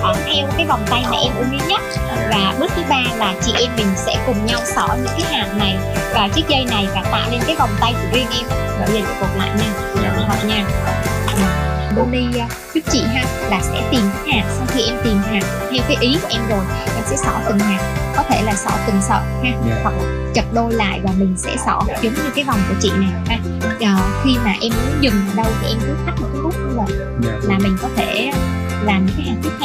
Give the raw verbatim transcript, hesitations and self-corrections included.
uh, theo cái vòng tay mà em ưng ý nhất. Và bước thứ ba là chị em mình sẽ cùng nhau xỏ những cái hạt này và chiếc dây này và tạo lên cái vòng tay của riêng em. Bây giờ cột lại nha, như vậy nha. Bonnie giúp chị ha là sẽ tìm cái hạt. Sau khi em tìm hạt theo cái ý của em rồi, em sẽ xỏ từng hạt, có thể là xỏ từng sợi ha, yeah. hoặc chập đôi lại và mình sẽ xỏ giống như cái vòng của chị này ha. À, khi mà em muốn dừng ở đâu thì em cứ thắt một cái hút như vậy, yeah. là mình có thể làm những cái hạt tiếp theo.